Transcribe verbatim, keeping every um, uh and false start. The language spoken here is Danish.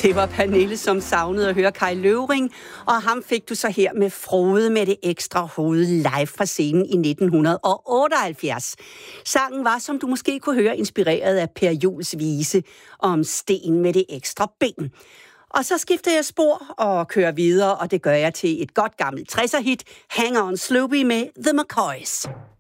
Det var Pernille, som savnede at høre Kai Løvring, og ham fik du så her med Frode med det ekstra hoved live fra scenen i nitten otteoghalvfjerds. Sangen var, som du måske kunne høre, inspireret af Per Juhls vise om sten med det ekstra ben. Og så skifter jeg spor og kører videre, og det gør jeg til et godt gammelt tresser-hit, Hang On Sloopy med The McCoys.